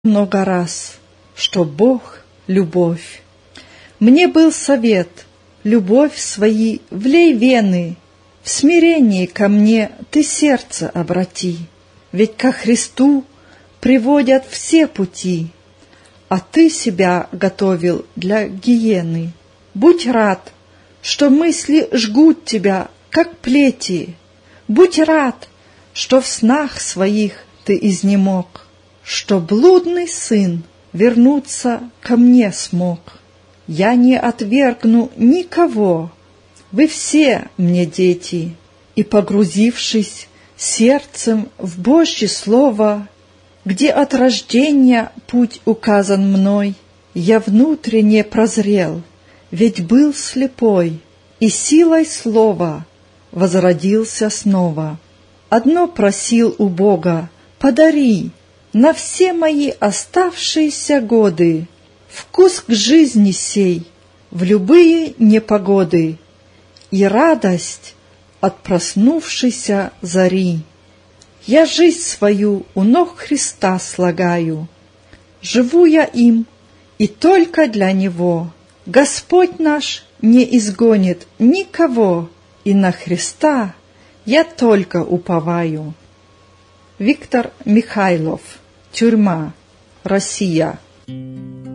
много раз, что Бог — любовь. Мне был совет: любовь свои влей вены, в смирении ко мне ты сердце обрати, ведь ко Христу приводят все пути, а ты себя готовил для гиены. Будь рад, что мысли жгут тебя, как плети, будь рад, что в снах своих ты изнемог, что блудный сын вернуться ко мне смог. Я не отвергну никого, вы все мне дети, и, погрузившись сердцем в Божье Слово, где от рождения путь указан мной, я внутренне прозрел, ведь был слепой, и силой Слова возродился снова. Одно просил у Бога: подари на все мои оставшиеся годы вкус к жизни сей в любые непогоды и радость от проснувшейся зари. Я жизнь свою у ног Христа слагаю, живу я им и только для Него. Господь наш не изгонит никого, и на Христа я только уповаю. Виктор Михайлов. Тюрьма. Россия.